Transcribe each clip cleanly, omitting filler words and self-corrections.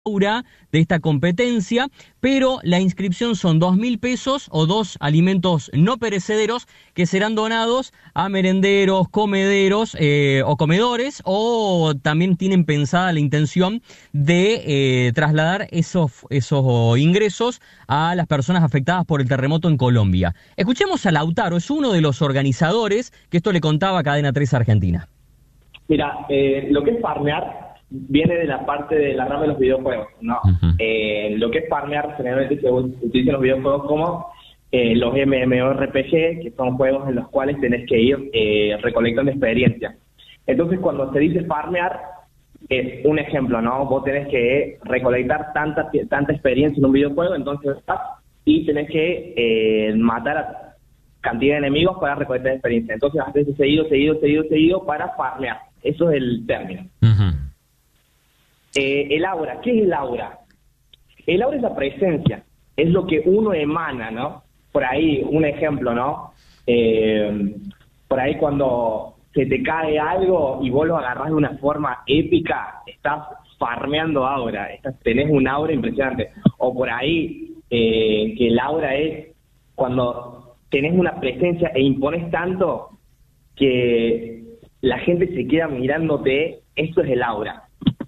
aura de esta competencia, pero la inscripción son 2.000 pesos o 2 alimentos no perecederos que serán donados a merenderos, comederos o comedores, o también tienen pensada la intención de trasladar esos ingresos a las personas afectadas por el terremoto en Colombia. Escuchemos a Lautaro, es uno de los organizadores, que esto le contaba a Cadena 3 Argentina. Mira, lo que es farmear viene de la parte de la rama de los videojuegos, ¿no? Uh-huh. Lo que es farmear generalmente se utilizan los videojuegos como los MMORPG, que son juegos en los cuales tenés que ir recolectando experiencia. Entonces, cuando se dice farmear, es un ejemplo, ¿no? Vos tenés que recolectar tanta experiencia en un videojuego, entonces vas y tenés que matar a cantidad de enemigos para recolectar experiencia. Entonces, haces seguido para farmear. Eso es el término. Uh-huh. El aura, ¿qué es el aura? El aura es la presencia, es lo que uno emana, ¿no? Por ahí, un ejemplo, ¿no? Por ahí cuando se te cae algo y vos lo agarrás de una forma épica, estás farmeando aura, tenés un aura impresionante. O por ahí, que el aura es cuando tenés una presencia e impones tanto que la gente se queda mirándote, eso es el aura.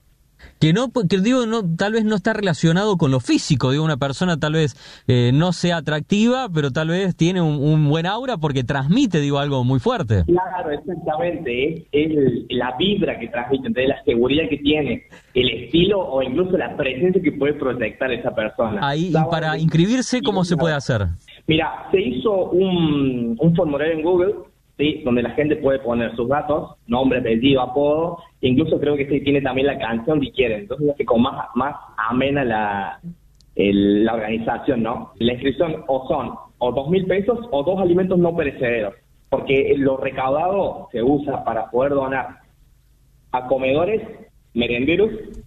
Tal vez no está relacionado con lo físico, una persona tal vez no sea atractiva, pero tal vez tiene un buen aura porque transmite, algo muy fuerte. Claro, exactamente, es la vibra que transmite, entonces la seguridad que tiene, el estilo o incluso la presencia que puede proyectar esa persona. Ahí, y para inscribirse, ¿cómo se puede hacer? Mira, se hizo un formulario en Google, ¿sí? Donde la gente puede poner sus datos, nombre, apellido, apodo, e incluso creo que tiene también la canción si quieren, entonces hace como más amena la organización, ¿no? La inscripción son 2.000 pesos o 2 alimentos no perecederos, porque lo recaudado se usa para poder donar a comedores, merenderos,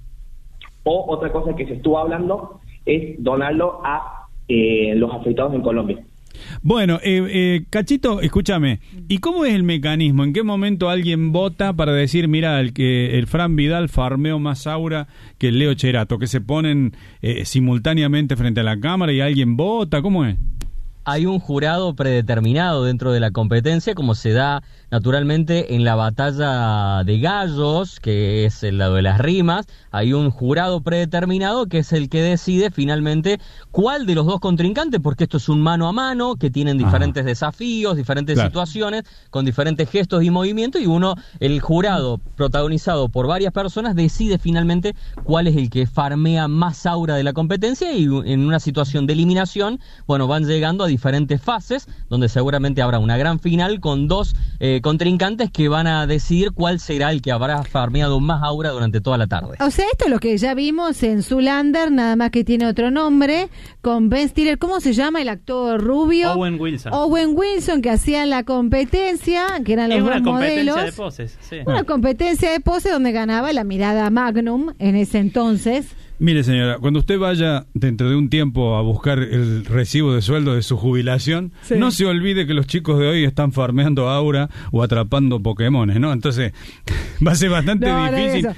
o otra cosa que se estuvo hablando es donarlo a los afectados en Colombia. Bueno, Cachito, escúchame, ¿y cómo es el mecanismo? ¿En qué momento alguien vota para decir, mira, el Fran Vidal farmeó más aura que el Leo Cherato, que se ponen simultáneamente frente a la cámara y alguien vota? ¿Cómo es? Hay un jurado predeterminado dentro de la competencia, como se da naturalmente en la batalla de gallos, que es el lado de las rimas. Hay un jurado predeterminado que es el que decide finalmente cuál de los dos contrincantes, porque esto es un mano a mano, que tienen diferentes desafíos, diferentes situaciones, con diferentes gestos y movimientos, y el jurado, protagonizado por varias personas, decide finalmente cuál es el que farmea más aura de la competencia, y en una situación de eliminación, van llegando a diferentes fases, donde seguramente habrá una gran final con 2 contrincantes que van a decidir cuál será el que habrá farmeado más aura durante toda la tarde. O sea, esto es lo que ya vimos en Zoolander, nada más que tiene otro nombre, con Ben Stiller. ¿Cómo se llama el actor rubio? Owen Wilson. Owen Wilson, que hacía la competencia, que eran los dos modelos. Es una competencia de poses, sí. Una competencia de poses donde ganaba la mirada Magnum en ese entonces. Mire, señora, cuando usted vaya dentro de un tiempo a buscar el recibo de sueldo de su jubilación, no se olvide que los chicos de hoy están farmeando aura o atrapando Pokémones, ¿no? Entonces, va a ser bastante difícil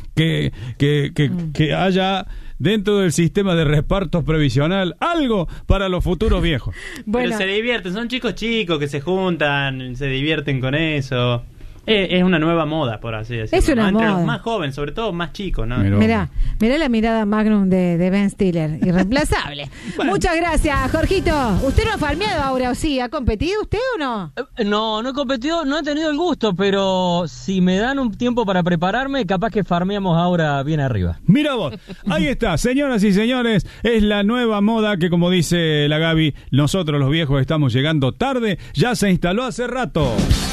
que haya dentro del sistema de repartos previsional algo para los futuros viejos. Bueno. Pero se divierten, son chicos que se juntan, se divierten con eso. Es una nueva moda, por así decirlo. Es una moda. Entre los más jóvenes, sobre todo más chicos, ¿no? Mirá la mirada Magnum de Ben Stiller, irreemplazable. Bueno. Muchas gracias, Jorgito. ¿Usted no ha farmeado ahora o sí? ¿Ha competido usted o no? No he competido, no he tenido el gusto, pero si me dan un tiempo para prepararme, capaz que farmeamos ahora bien arriba. Mira vos, ahí está, señoras y señores, es la nueva moda que, como dice la Gaby, nosotros los viejos estamos llegando tarde, ya se instaló hace rato.